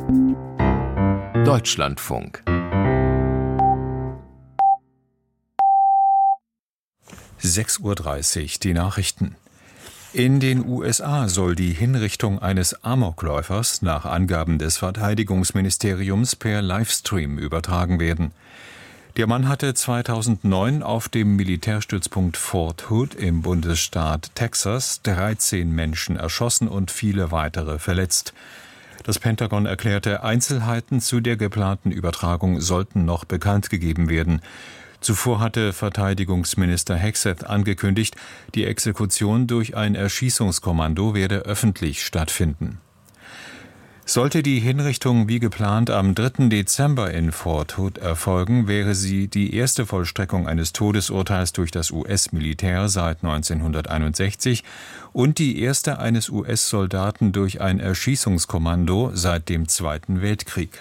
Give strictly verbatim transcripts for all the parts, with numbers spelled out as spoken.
Deutschlandfunk. sechs Uhr dreißig, die Nachrichten. In den U S A soll die Hinrichtung eines Amokläufers nach Angaben des Verteidigungsministeriums per Livestream übertragen werden. Der Mann hatte zweitausendneun auf dem Militärstützpunkt Fort Hood im Bundesstaat Texas dreizehn Menschen erschossen und viele weitere verletzt. Das Pentagon erklärte, Einzelheiten zu der geplanten Übertragung sollten noch bekannt gegeben werden. Zuvor hatte Verteidigungsminister Hegseth angekündigt, die Exekution durch ein Erschießungskommando werde öffentlich stattfinden. Sollte die Hinrichtung wie geplant am dritten Dezember in Fort Hood erfolgen, wäre sie die erste Vollstreckung eines Todesurteils durch das U S-Militär seit neunzehnhunderteinundsechzig und die erste eines U S-Soldaten durch ein Erschießungskommando seit dem Zweiten Weltkrieg.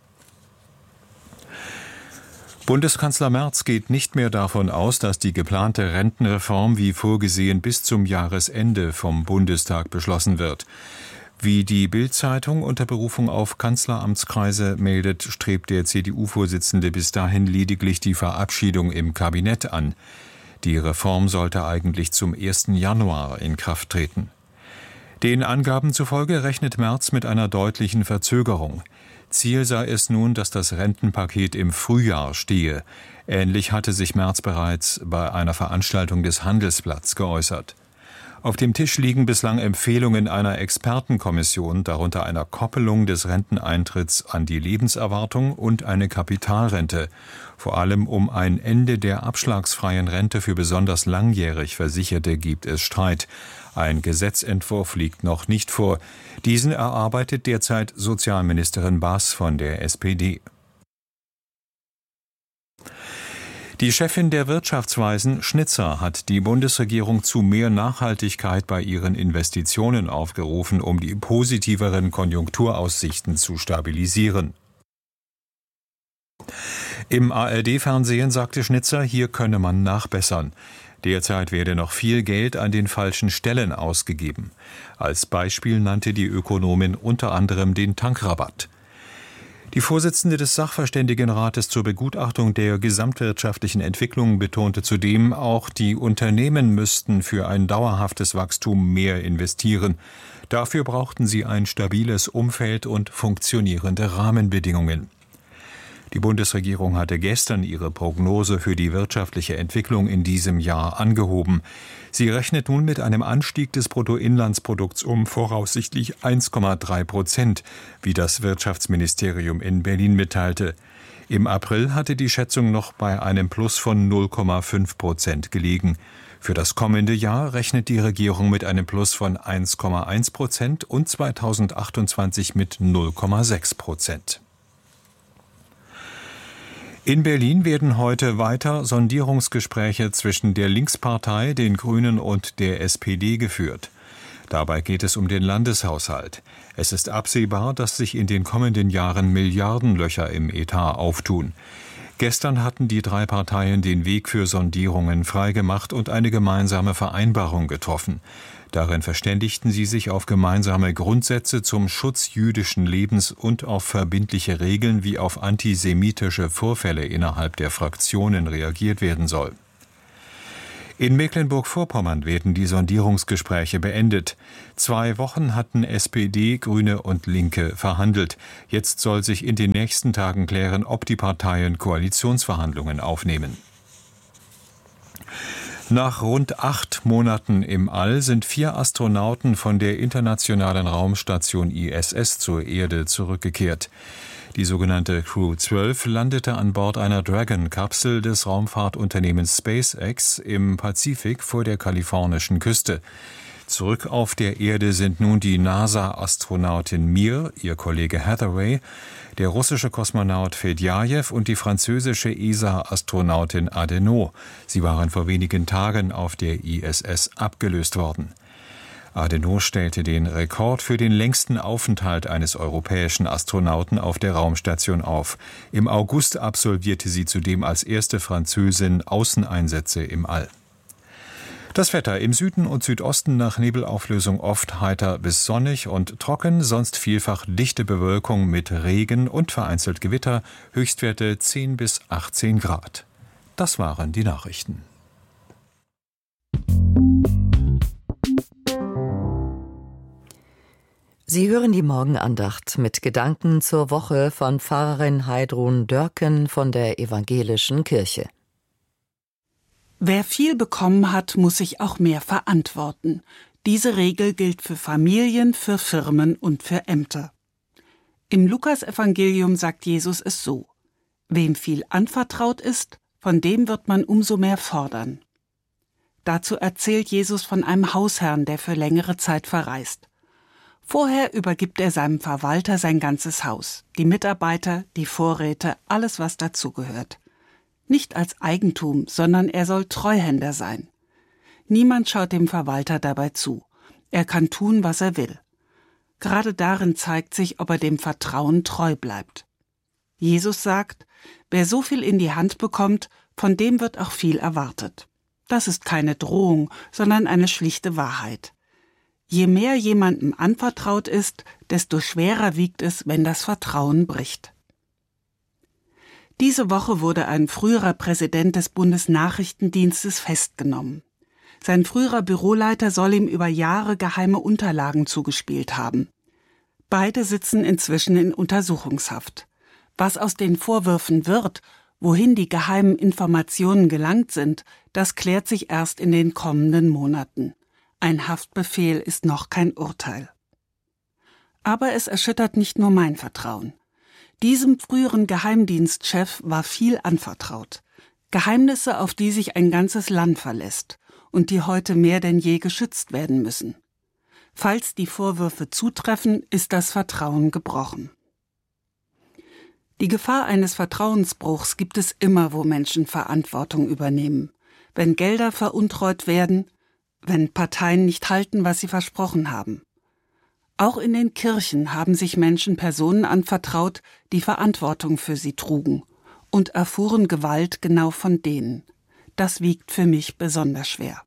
Bundeskanzler Merz geht nicht mehr davon aus, dass die geplante Rentenreform wie vorgesehen bis zum Jahresende vom Bundestag beschlossen wird. Wie die Bild-Zeitung unter Berufung auf Kanzleramtskreise meldet, strebt der C D U-Vorsitzende bis dahin lediglich die Verabschiedung im Kabinett an. Die Reform sollte eigentlich zum ersten Januar in Kraft treten. Den Angaben zufolge rechnet Merz mit einer deutlichen Verzögerung. Ziel sei es nun, dass das Rentenpaket im Frühjahr stehe. Ähnlich hatte sich Merz bereits bei einer Veranstaltung des Handelsblatts geäußert. Auf dem Tisch liegen bislang Empfehlungen einer Expertenkommission, darunter einer Koppelung des Renteneintritts an die Lebenserwartung und eine Kapitalrente. Vor allem um ein Ende der abschlagsfreien Rente für besonders langjährig Versicherte gibt es Streit. Ein Gesetzentwurf liegt noch nicht vor. Diesen erarbeitet derzeit Sozialministerin Baas von der S P D. Die Chefin der Wirtschaftsweisen, Schnitzer, hat die Bundesregierung zu mehr Nachhaltigkeit bei ihren Investitionen aufgerufen, um die positiveren Konjunkturaussichten zu stabilisieren. Im A R D-Fernsehen sagte Schnitzer, hier könne man nachbessern. Derzeit werde noch viel Geld an den falschen Stellen ausgegeben. Als Beispiel nannte die Ökonomin unter anderem den Tankrabatt. Die Vorsitzende des Sachverständigenrates zur Begutachtung der gesamtwirtschaftlichen Entwicklung betonte zudem, auch die Unternehmen müssten für ein dauerhaftes Wachstum mehr investieren. Dafür brauchten sie ein stabiles Umfeld und funktionierende Rahmenbedingungen. Die Bundesregierung hatte gestern ihre Prognose für die wirtschaftliche Entwicklung in diesem Jahr angehoben. Sie rechnet nun mit einem Anstieg des Bruttoinlandsprodukts um voraussichtlich eins Komma drei Prozent, wie das Wirtschaftsministerium in Berlin mitteilte. Im April hatte die Schätzung noch bei einem Plus von null Komma fünf Prozent gelegen. Für das kommende Jahr rechnet die Regierung mit einem Plus von eins Komma eins Prozent und zweitausendachtundzwanzig mit null Komma sechs Prozent. In Berlin werden heute weiter Sondierungsgespräche zwischen der Linkspartei, den Grünen und der S P D geführt. Dabei geht es um den Landeshaushalt. Es ist absehbar, dass sich in den kommenden Jahren Milliardenlöcher im Etat auftun. Gestern hatten die drei Parteien den Weg für Sondierungen freigemacht und eine gemeinsame Vereinbarung getroffen. Darin verständigten sie sich auf gemeinsame Grundsätze zum Schutz jüdischen Lebens und auf verbindliche Regeln, wie auf antisemitische Vorfälle innerhalb der Fraktionen reagiert werden soll. In Mecklenburg-Vorpommern werden die Sondierungsgespräche beendet. Zwei Wochen hatten S P D, Grüne und Linke verhandelt. Jetzt soll sich in den nächsten Tagen klären, ob die Parteien Koalitionsverhandlungen aufnehmen. Nach rund acht Monaten im All sind vier Astronauten von der internationalen Raumstation I S S zur Erde zurückgekehrt. Die sogenannte Crew zwölf landete an Bord einer Dragon-Kapsel des Raumfahrtunternehmens SpaceX im Pazifik vor der kalifornischen Küste. Zurück auf der Erde sind nun die NASA-Astronautin Mir, ihr Kollege Hathaway, der russische Kosmonaut Fedjajew und die französische E S A-Astronautin Adenau. Sie waren vor wenigen Tagen auf der I S S abgelöst worden. Adenau stellte den Rekord für den längsten Aufenthalt eines europäischen Astronauten auf der Raumstation auf. Im August absolvierte sie zudem als erste Französin Außeneinsätze im All. Das Wetter: im Süden und Südosten nach Nebelauflösung oft heiter bis sonnig und trocken, sonst vielfach dichte Bewölkung mit Regen und vereinzelt Gewitter, Höchstwerte zehn bis achtzehn Grad. Das waren die Nachrichten. Sie hören die Morgenandacht mit Gedanken zur Woche von Pfarrerin Heidrun Dörken von der Evangelischen Kirche. Wer viel bekommen hat, muss sich auch mehr verantworten. Diese Regel gilt für Familien, für Firmen und für Ämter. Im Lukasevangelium sagt Jesus es so: Wem viel anvertraut ist, von dem wird man umso mehr fordern. Dazu erzählt Jesus von einem Hausherrn, der für längere Zeit verreist. Vorher übergibt er seinem Verwalter sein ganzes Haus, die Mitarbeiter, die Vorräte, alles, was dazugehört. Nicht als Eigentum, sondern er soll Treuhänder sein. Niemand schaut dem Verwalter dabei zu. Er kann tun, was er will. Gerade darin zeigt sich, ob er dem Vertrauen treu bleibt. Jesus sagt, wer so viel in die Hand bekommt, von dem wird auch viel erwartet. Das ist keine Drohung, sondern eine schlichte Wahrheit. Je mehr jemandem anvertraut ist, desto schwerer wiegt es, wenn das Vertrauen bricht. Diese Woche wurde ein früherer Präsident des Bundesnachrichtendienstes festgenommen. Sein früherer Büroleiter soll ihm über Jahre geheime Unterlagen zugespielt haben. Beide sitzen inzwischen in Untersuchungshaft. Was aus den Vorwürfen wird, wohin die geheimen Informationen gelangt sind, das klärt sich erst in den kommenden Monaten. Ein Haftbefehl ist noch kein Urteil. Aber es erschüttert nicht nur mein Vertrauen. Diesem früheren Geheimdienstchef war viel anvertraut. Geheimnisse, auf die sich ein ganzes Land verlässt und die heute mehr denn je geschützt werden müssen. Falls die Vorwürfe zutreffen, ist das Vertrauen gebrochen. Die Gefahr eines Vertrauensbruchs gibt es immer, wo Menschen Verantwortung übernehmen. Wenn Gelder veruntreut werden, wenn Parteien nicht halten, was sie versprochen haben. Auch in den Kirchen haben sich Menschen Personen anvertraut, die Verantwortung für sie trugen und erfuhren Gewalt genau von denen. Das wiegt für mich besonders schwer.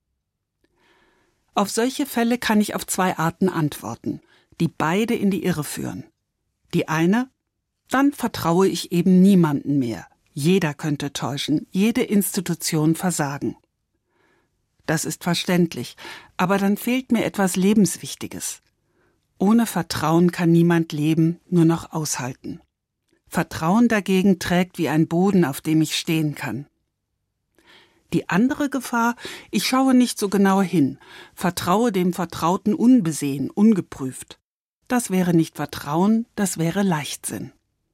Auf solche Fälle kann ich auf zwei Arten antworten, die beide in die Irre führen. Die eine: Dann vertraue ich eben niemanden mehr. Jeder könnte täuschen, jede Institution versagen. Das ist verständlich, aber dann fehlt mir etwas Lebenswichtiges. Ohne Vertrauen kann niemand leben, nur noch aushalten. Vertrauen dagegen trägt wie ein Boden, auf dem ich stehen kann. Die andere Gefahr: Ich schaue nicht so genau hin, vertraue dem Vertrauten unbesehen, ungeprüft. Das wäre nicht Vertrauen, das wäre Leichtsinn.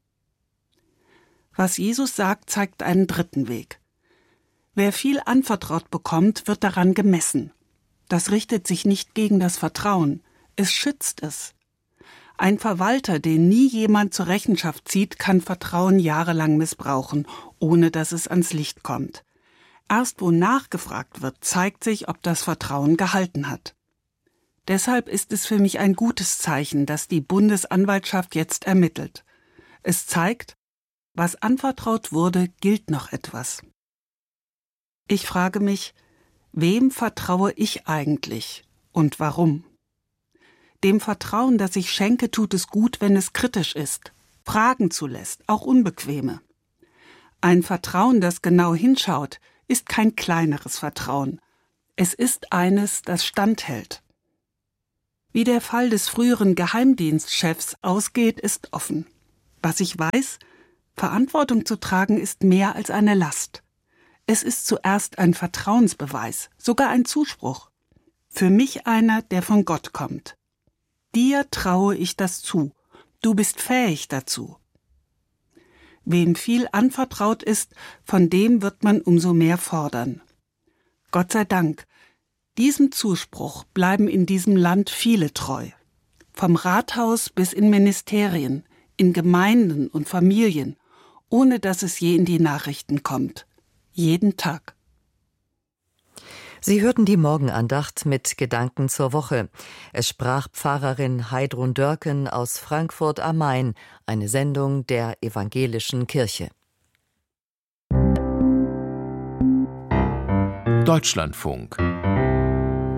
Was Jesus sagt, zeigt einen dritten Weg. Wer viel anvertraut bekommt, wird daran gemessen. Das richtet sich nicht gegen das Vertrauen, es schützt es. Ein Verwalter, den nie jemand zur Rechenschaft zieht, kann Vertrauen jahrelang missbrauchen, ohne dass es ans Licht kommt. Erst wo nachgefragt wird, zeigt sich, ob das Vertrauen gehalten hat. Deshalb ist es für mich ein gutes Zeichen, dass die Bundesanwaltschaft jetzt ermittelt. Es zeigt, was anvertraut wurde, gilt noch etwas. Ich frage mich, wem vertraue ich eigentlich und warum? Dem Vertrauen, das ich schenke, tut es gut, wenn es kritisch ist, Fragen zulässt, auch unbequeme. Ein Vertrauen, das genau hinschaut, ist kein kleineres Vertrauen. Es ist eines, das standhält. Wie der Fall des früheren Geheimdienstchefs ausgeht, ist offen. Was ich weiß: Verantwortung zu tragen ist mehr als eine Last. Es ist zuerst ein Vertrauensbeweis, sogar ein Zuspruch. Für mich einer, der von Gott kommt. Dir traue ich das zu. Du bist fähig dazu. Wem viel anvertraut ist, von dem wird man umso mehr fordern. Gott sei Dank, diesem Zuspruch bleiben in diesem Land viele treu. Vom Rathaus bis in Ministerien, in Gemeinden und Familien, ohne dass es je in die Nachrichten kommt. Jeden Tag. Sie hörten die Morgenandacht mit Gedanken zur Woche. Es sprach Pfarrerin Heidrun Dörken aus Frankfurt am Main, eine Sendung der Evangelischen Kirche. Deutschlandfunk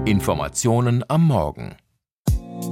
Informationen am Morgen.